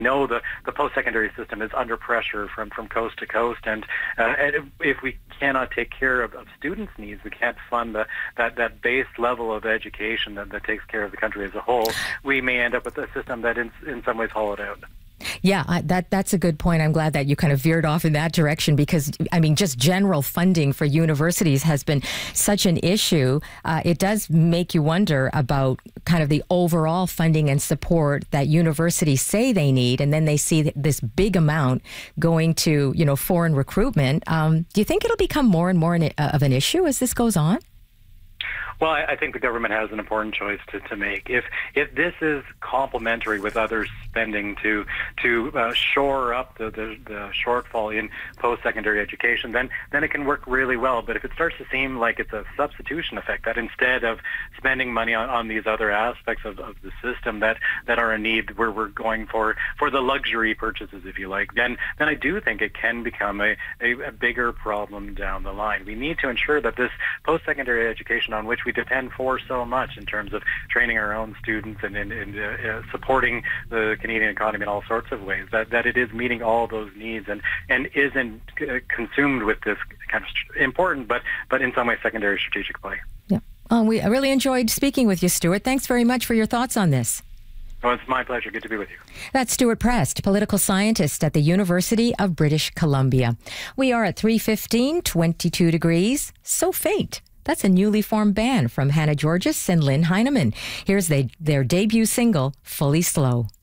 know the post-secondary system is under pressure from coast to coast, and if we cannot take care of students' needs, we can't fund that base level of education that takes care of the country as a whole, we may end up with a system that in some ways hollowed out. Yeah, that's a good point. I'm glad that you kind of veered off in that direction because, I mean, just general funding for universities has been such an issue. It does make you wonder about kind of the overall funding and support that universities say they need, and then they see this big amount going to, foreign recruitment. Do you think it'll become more and more of an issue as this goes on? Well, I think the government has an important choice to make. If this is complementary with other spending to shore up the shortfall in post-secondary education, then it can work really well. But if it starts to seem like it's a substitution effect, that instead of spending money on these other aspects of the system that are a need, where we're going for the luxury purchases, if you like, then I do think it can become a bigger problem down the line. We need to ensure that this post-secondary education, on which we depend for so much in terms of training our own students and supporting the Canadian economy in all sorts of ways, that it is meeting all those needs and isn't consumed with this kind of important but in some way secondary strategic play. Yeah. I really enjoyed speaking with you, Stuart. Thanks very much for your thoughts on this. Well, it's my pleasure. Good to be with you. That's Stuart Prest, political scientist at the University of British Columbia. We are at 3:15, 22 degrees. So faint. That's a newly formed band from Hannah Georges and Lynn Heineman. Here's their debut single, Fully Slow.